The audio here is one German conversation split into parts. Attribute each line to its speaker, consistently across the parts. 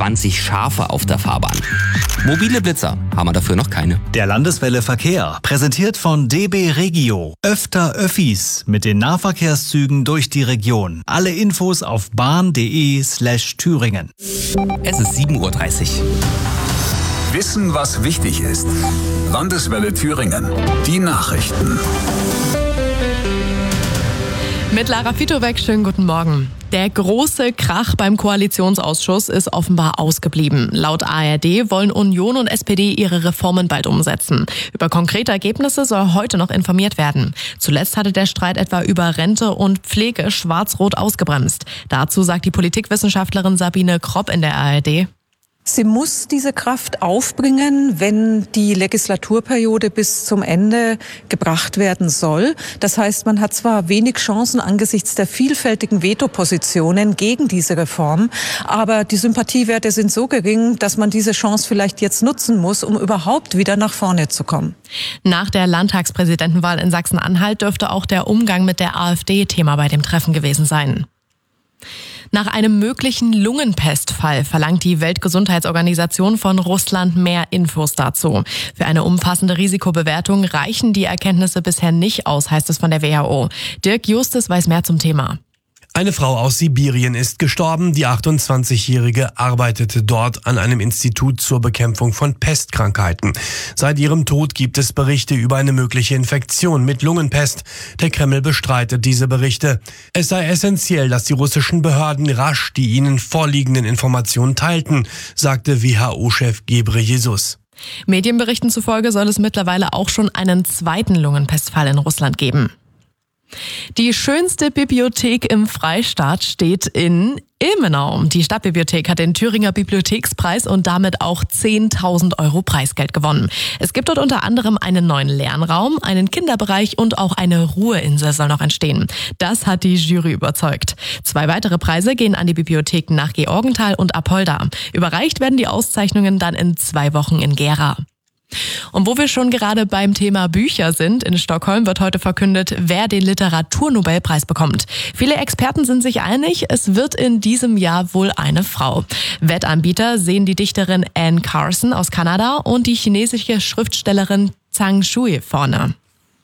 Speaker 1: 20 Schafe auf der Fahrbahn. Mobile Blitzer haben wir dafür noch keine.
Speaker 2: Der Landeswelle Verkehr, präsentiert von DB Regio. Öfter Öffis mit den Nahverkehrszügen durch die Region. Alle Infos auf bahn.de/Thüringen.
Speaker 1: Es ist 7:30 Uhr.
Speaker 3: Wissen, was wichtig ist. Landeswelle Thüringen. Die Nachrichten.
Speaker 4: Mit Lara Fitowek, schönen guten Morgen. Der große Krach beim Koalitionsausschuss ist offenbar ausgeblieben. Laut ARD wollen Union und SPD ihre Reformen bald umsetzen. Über konkrete Ergebnisse soll heute noch informiert werden. Zuletzt hatte der Streit etwa über Rente und Pflege schwarz-rot ausgebremst. Dazu sagt die Politikwissenschaftlerin Sabine Kropp in der ARD:
Speaker 5: Sie muss diese Kraft aufbringen, wenn die Legislaturperiode bis zum Ende gebracht werden soll. Das heißt, man hat zwar wenig Chancen angesichts der vielfältigen Vetopositionen gegen diese Reform, aber die Sympathiewerte sind so gering, dass man diese Chance vielleicht jetzt nutzen muss, um überhaupt wieder nach vorne zu kommen.
Speaker 4: Nach der Landtagspräsidentenwahl in Sachsen-Anhalt dürfte auch der Umgang mit der AfD Thema bei dem Treffen gewesen sein. Nach einem möglichen Lungenpestfall verlangt die Weltgesundheitsorganisation von Russland mehr Infos dazu. Für eine umfassende Risikobewertung reichen die Erkenntnisse bisher nicht aus, heißt es von der WHO. Dirk Justus weiß mehr zum Thema.
Speaker 6: Eine Frau aus Sibirien ist gestorben. Die 28-Jährige arbeitete dort an einem Institut zur Bekämpfung von Pestkrankheiten. Seit ihrem Tod gibt es Berichte über eine mögliche Infektion mit Lungenpest. Der Kreml bestreitet diese Berichte. Es sei essentiell, dass die russischen Behörden rasch die ihnen vorliegenden Informationen teilten, sagte WHO-Chef Ghebreyesus.
Speaker 4: Medienberichten zufolge soll es mittlerweile auch schon einen zweiten Lungenpestfall in Russland geben. Die schönste Bibliothek im Freistaat steht in Ilmenau. Die Stadtbibliothek hat den Thüringer Bibliothekspreis und damit auch 10.000 € Preisgeld gewonnen. Es gibt dort unter anderem einen neuen Lernraum, einen Kinderbereich und auch eine Ruheinsel soll noch entstehen. Das hat die Jury überzeugt. 2 weitere Preise gehen an die Bibliotheken nach Georgenthal und Apolda. Überreicht werden die Auszeichnungen dann in 2 Wochen in Gera. Und wo wir schon gerade beim Thema Bücher sind, in Stockholm wird heute verkündet, wer den Literaturnobelpreis bekommt. Viele Experten sind sich einig, es wird in diesem Jahr wohl eine Frau. Wettanbieter sehen die Dichterin Anne Carson aus Kanada und die chinesische Schriftstellerin Zhang Shui vorne.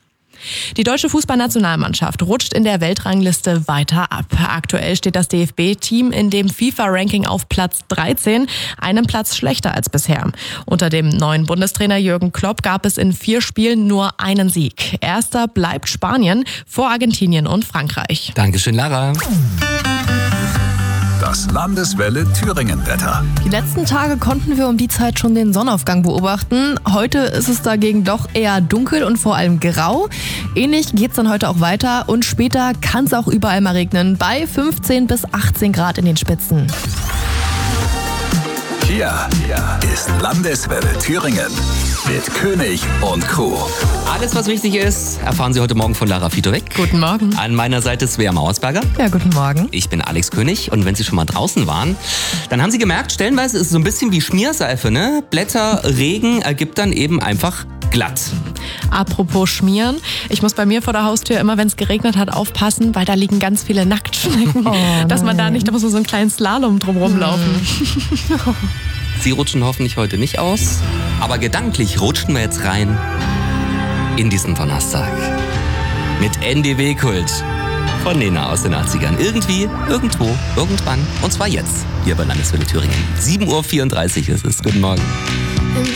Speaker 4: Die deutsche Fußballnationalmannschaft rutscht in der Weltrangliste weiter ab. Aktuell steht das DFB-Team in dem FIFA-Ranking auf Platz 13, einen Platz schlechter als bisher. Unter dem neuen Bundestrainer Jürgen Klopp gab es in 4 Spielen nur einen Sieg. Erster bleibt Spanien vor Argentinien und Frankreich.
Speaker 1: Dankeschön, Lara.
Speaker 3: Das Landeswelle Thüringen-Wetter.
Speaker 7: Die letzten Tage konnten wir um die Zeit schon den Sonnenaufgang beobachten. Heute ist es dagegen doch eher dunkel und vor allem grau. Ähnlich geht's dann heute auch weiter und später kann es auch überall mal regnen, bei 15 bis 18 Grad in den Spitzen.
Speaker 3: Hier ist Landeswelle Thüringen mit König und Co.
Speaker 1: Alles, was wichtig ist, erfahren Sie heute Morgen von Lara Fitowek.
Speaker 4: Guten Morgen.
Speaker 1: An meiner Seite ist Svea Mauersberger.
Speaker 7: Ja, guten Morgen.
Speaker 1: Ich bin Alex König und wenn Sie schon mal draußen waren, dann haben Sie gemerkt, stellenweise ist es so ein bisschen wie Schmierseife, ne? Blätter, Regen ergibt dann eben einfach glatt.
Speaker 4: Apropos Schmieren, ich muss bei mir vor der Haustür immer, wenn es geregnet hat, aufpassen, weil da liegen ganz viele Nacktschnecken, dass man da nicht, da muss man so einen kleinen Slalom drumherum laufen.
Speaker 1: Sie rutschen hoffentlich heute nicht aus, aber gedanklich rutschen wir jetzt rein in diesen Donnerstag mit NDW-Kult von Nena aus den 80ern. Irgendwie, irgendwo, irgendwann und zwar jetzt hier bei Landeswelle Thüringen. 7:34 Uhr ist es. Guten Morgen.